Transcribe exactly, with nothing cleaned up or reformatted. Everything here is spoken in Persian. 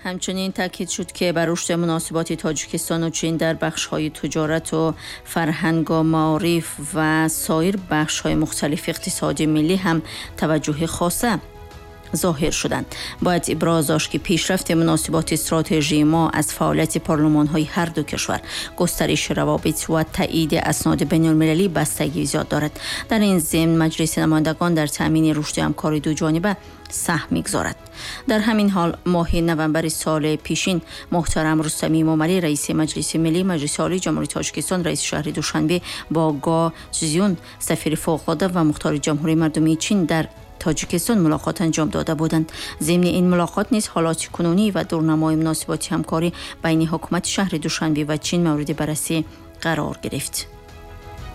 همچنین تاکید شد که بر رشد مناسبات تاجیکستان و چین در بخش‌های تجارت و فرهنگ و معارف و سایر بخش‌های مختلف اقتصادی ملی هم توجه خاصه ظاهر شدند. باید ابراز داشت که پیشرفت مناسبات استراتژی ما از فعالیت پارلمان‌های هر دو کشور، گسترش روابط و تایید اسناد بین‌المللی بستگی زیاد دارد. در این ضمن مجلس نمایندگان در تامین رشد همکاری دو جانبه سهم می‌گذارد. در همین حال ماه نوامبر سال پیشین محترم رستمی موملی رئیس مجلس ملی مجلس عالی جمهوری تاجیکستان رئیس شهر دوشنبه با گا چزیون سفیر فوق‌العاده و مختار جمهوری مردمی چین در تاجیکستان ملاقات انجام داده بودند. ضمن این ملاقات نیز حالات کنونی و دورنمای مناسبات همکاری بین حکومت شهر دوشنبه و چین مورد بررسی قرار گرفت.